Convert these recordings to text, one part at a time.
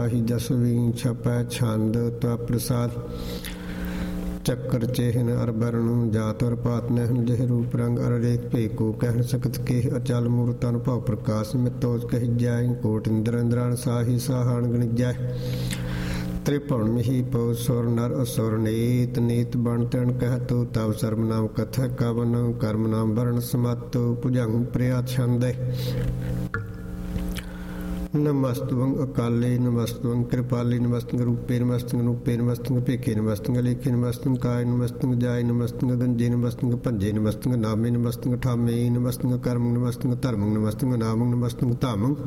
ਹੀ ਜਸਵੀਂ ਛਪੈ ਛੰਦ ਤਾ ਪ੍ਰਸਾਦ ਚੱਕਰ ਚੇਹਨ ਅਰ ਬਰਨ ਜਾਤ ਅਰ ਪਾਤ ਨਹਿਨ ਜਿਹ ਰੂਪ ਰੰਗ ਅਰ ਰੇਖ ਭੇਕੋ ਕਹਿਣ ਸਕਤ ਕੇ ਅਚਲ ਮੂਰਤ ਅਨੁਭਵ ਪ੍ਰਕਾਸ਼ ਮਿਤੋਜ ਕਹਿ ਜਾਇ ਕੋਟ ਇੰਦਰ ਇੰਦਰਾਨ ਸਾਹੀ ਸਾਹਣ ਗਣਿਜੈ त्रिपुण मिहि पौ सुर नर असुर नीत नीत बन तन कहतु तव सर्व नाम कथा कवन कर्म नाम वर्ण समत्तु भुजंग प्रिया छंदे नमस्तुवं अकाले नमस्तुवं कृपाले नमस्तुवं रूपे नमस्तुवं रूपे नमस्तुवं पेखे नमस्तुवं लेखे नमस्तुवं काय नमस्तुवं जाय नमस्तुवं गंजे नमस्तुवं पंजे नमस्तुवं नामे नमस्तुवं ठामे नमस्तुवं कर्म नमस्तुवं धर्म नमस्तुवं नामं नमस्तुवं धामं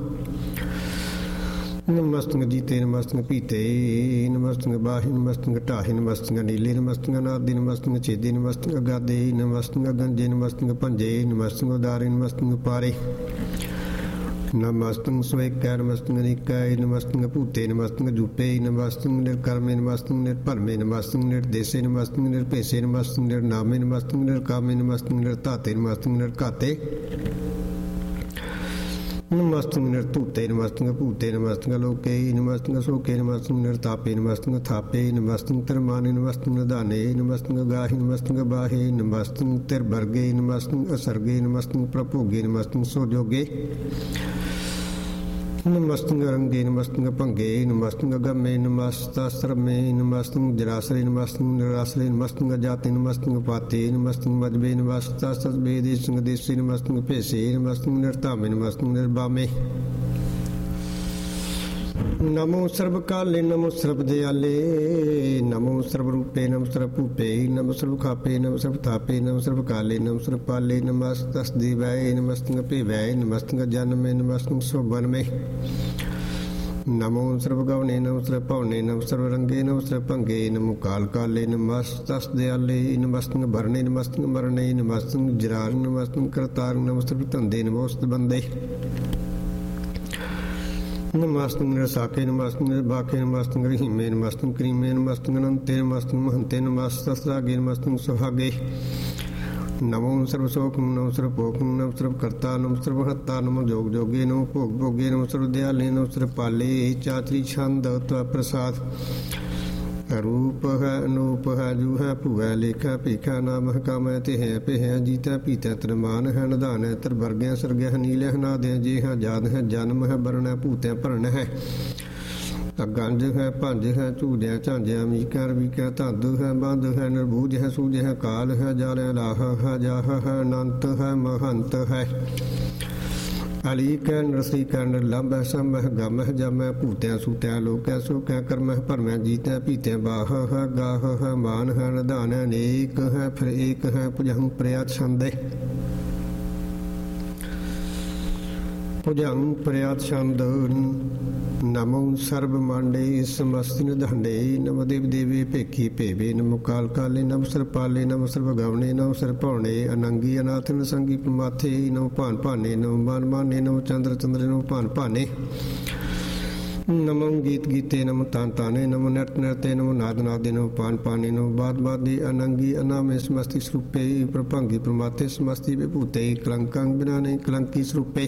नमस्तुवं जीते नमस्तुवं पीते नमस्तुवं बाहि नमस्तुवं ढाहि नमस्तुवं नीले नमस्तुवं नादे नमस्तुवं छेदे नमस्तुवं अगादे नमस्तुवं गंजे नमस्तुवं पंजे नमस्तुवं उदारे नमस्तुवं पारे नमस्तुवं स्वेकै नमस्तुवं निकाय नमस्तुवं भूते नमस्तुवं जूपे नमस्तुवं निर्कर्मे नमस्तुवं निर्भरमे नमस्तुवं निर्देशे नमस्तुवं निर्पेशे नमस्तुवं निर्नामे नमस्तुवं निर्कामे नमस्तुवं निर्धाते नमस्तुवं निर्घाते नमस्तुवं निर्धूते नमस्तुवं भूते नमस्तुवं लोके नमस्तुवं शोके नमस्तुवं निर्तापे नमस्तुवं थापे नमस्तुवं तिरमाने नमस्तुवं निधाने नमस्तुवं गाहि नमस्तुवं बाहे नमस्तुवं तिरवर्गे नमस्तुवं असर्गे नमस्तुवं प्रभोगे नमस्तुवं सोजोगे नमस्तुवं रंगे नमस्तुवं भंगे नमस्तुवं गमे नमस्ताश्रमे नमस्तुवं जराश्रे नमस्तुवं निराश्रे नमस्तुवं जाते नमस्तुवं पाते नमस्तुवं मजबे नमस्तासबे देशं देशे नमस्तुवं पेशे नमस्तुवं निर्तामे नमस्तुवं निर्बामे नमो सर्व काले नमो सर्व दयाले नमो सर्व रूपे नमो सर्व भूपे नमो सर्व खापे नमो सर्व थापे नमो सर्व काले नमो सर्व पाले नमस्तस्देवाय नमस्तुवं पेवाय नमस्तुवं जन्मे नमस्तुवं शोभनमे नमो सर्व गवने नमो सर्व पवने नमो सर्व रंगे नमो सर्व भंगे नमो काल काले नमस्तस्दयाले नमस्तुवं भरणे नमस्तुवं मरणे नमस्तुवं जरार नमस्तुवं करतार नमो सर्व धंधे नमोस्त बंदे नमस्तुवं निरसाखे नमस्तुवं निर्बाखे नमस्तुवं रहीमे नमस्तुवं क्रीमे नमस्तुवं अनंते नमस्तुवं महंते नमस्तस्रागे नमस्तुवं सुहागे नमो सर्वशोकं नमो सर्वभोगं नमो सर्वकर्ता नमो सर्वहर्ता नमो जोग जोगे नमो भोग भोगे नमो सर्वदयाले नमो सर्वपाले चातरी छंद त्वा प्रसाद रूप है अनूप है जू है भू है लेखा पेखा नाम है काम है ते है पे है जीता पीता तरमान है निधान है तरवर्गै सरगै नीले नादे जे है जाद है जन्म है वर्ण है भूत है भरण है गंज है भंज है झूलिया झांझिया मीका रवीका धंध है बंध है निर्बूझ है सूझ है काल है जाल लाह है जाह है अनंत है महंत है अली कै नरसी कै निर्लभ है सम है गम है जम है भूत्या सूत्या लोकै सोकै कर्म है भरम है जीतै पीतै बाह है गाह है मान है निधान है अनेक है फिर एक है भुजंग प्रिया छंदे भुजंग प्रिया छंद नमो सर्व मांडे समस्त निधांडे नमो देव देवी भेखी भेवे नमो काल काले नमो सर्व पाले नमो सर्व गवने नमो सर्व भवने अनंगी अनाथ नसंगी प्रमाथे नमो भान भाने नमो मान माने नमो चंद्र चंद्र नमो भान भाने नमो गीत गीते नमो तान ताने नमो नृत्य नृत्य नमो नाद नादे नमो पान पाने नमो बाद बादे अनंगी अनामे समस्ति स्वरूपे प्रभंगी प्रमाथे समस्ति विभूते कलंकं बिना नहीं कलंकी स्वरूपे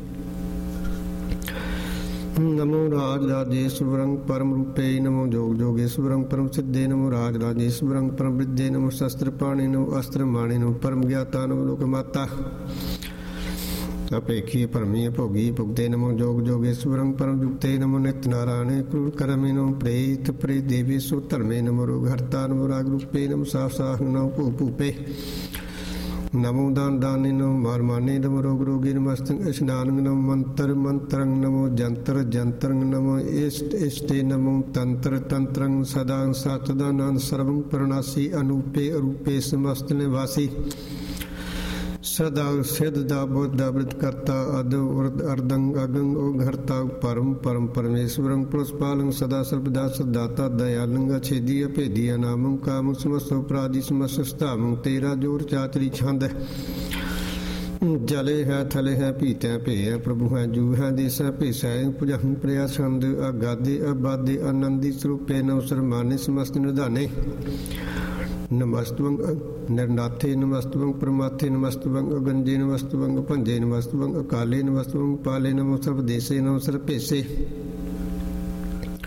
नमो राज राजेश्वरं परम रूपे नमो जोग जोगेश्वरं परम सिद्धे नमो राज राजेश्वरं परम विद्ये नमो शस्त्र पाणे नमो अस्त्र माणे नमो परम ज्ञाता नमो लोकमाता अपेक्षी परमीय भोगी भुगते नमो जोग जोगेश्वरं परम युक्ते नमो नित्य नारायणे क्रूर कर्मे नमो प्रेत प्रेत देवेशो धर्मे नमो रोग हर्ता नमो राग रूपे नमो साह नमो भू भूपे नमो दान दाने नमो मार माने नमो रोग रोगे नमस्तंग स्नान नमो मंत्र मंत्रंग नमो जंत्र जंत्रंग नमो इष्ट इष्टे नमो तंत्र तंत्रंग सदा सतदानंद सर्वं प्रणासी अनूपे अरूपे समस्त निवासी सदा सिद्ध बुद्ध वृत कर्ता अद अर्दंग अगंग ओघरता परम परम परमेश्वरं पुरुषपालं सदा सर्वदा सदाता दयालंग छेदी अभेदी अनामं कामं समस्तो प्रादि समस्तामं तेरा जोर चातरी छंद जले है थले है पीते पे है प्रभु है जू है देश है पेश है भुजंग प्रिया छंद अगाधे अबाधे आनंदी स्वरूपे नवसर माने समस्त निधाने नमस्तुवं निर्नाथे नमस्तुवं प्रमाथे नमस्तुवं अगंजे नमस्तुवं भंजे नमस्तुवं अकाले नमस्तुवं पाले नमो सर्वदेशे नमो सर्वपेशे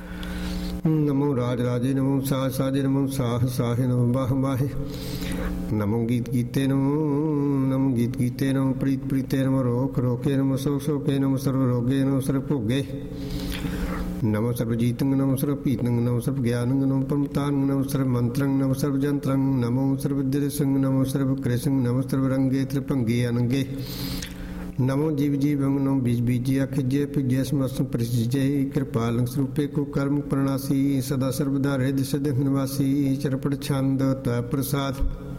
ਨਮੋ ਰਾਜ ਰਾਜੇ ਨਮੋ ਸਾਜ ਸਾਜੇ ਨਮੋ ਸਾਹ ਸਾਹੇ ਨਮੋ ਬਾਹ ਬਾਹੇ ਨਮੋ ਗੀਤ ਗੀਤੇ ਨਮੋ ਗੀਤ ਗੀਤੇ ਨਮੋ ਪ੍ਰੀਤ ਪ੍ਰੀਤੇ ਨਮੋ ਰੋਕ ਰੋਕੇ ਨਮੋ ਸੋ ਸੋਕੇ ਨਮੋ ਸਰਵ ਰੋਗੇ ਨਮੋ ਸਰਵ ਭੋਗੇ ਨਮੋ ਸਰਵ ਜੀਤੰਗ ਨਮੋ ਸਰਵ ਪੀਤੰਗ ਨਮੋ ਸਰਵ ਗਿਆਨੰਗ ਨਮੋ ਪਰਮਤਾਨੰਗ ਨਮੋ ਸਰਵ ਮੰਤਰੰਗ ਨਮੋ ਸਰਵ ਜੰਤਰੰਗ ਨਮੋ ਸਰਵ ਦਿਰਸੰਗ ਨਮੋ ਸਰਵ ਕ੍ਰਿਸੰਗ ਨਮੋ ਸਰਵ ਰੰਗੇ ਤ੍ਰਿਭੰਗੇ ਅਨੰਗੇ ਨਮੋ ਜੀਵ ਜੀਵੰਗ ਨਮੋ ਬੀਜ ਬੀਜਿਆ ਖਿਜੇ ਭਿਜੇ ਸਮਸਤ ਪ੍ਰਸਿਜੇ ਕਿਰਪਾਲੰਗ ਸਰੂਪੇ ਕੋ ਕਰਮ ਪ੍ਰਣਾਸੀ ਸਦਾ ਸਰਬਦਾ ਰਿਧ ਸਿਧ ਨਿਵਾਸੀ ਚਰਪੜ ਛੰਦ ਤਾ ਪ੍ਰਸਾਦ